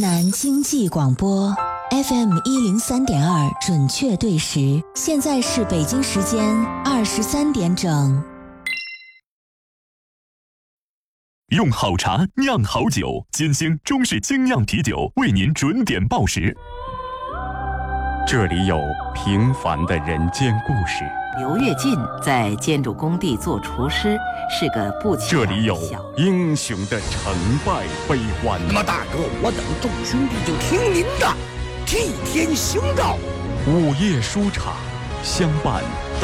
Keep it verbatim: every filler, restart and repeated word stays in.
南经济广播 F M 一零三点二，准确对时，现在是北京时间二十三点整。 用好茶酿好酒，金星中式精酿啤酒为您准点报时。这里有平凡的人间故事。 刘跃进在建筑工地做厨师，是个不起眼的小。 这里有英雄的成败悲欢。 那么大哥，我等众兄弟就听您的，替天行道。 午夜书场相伴。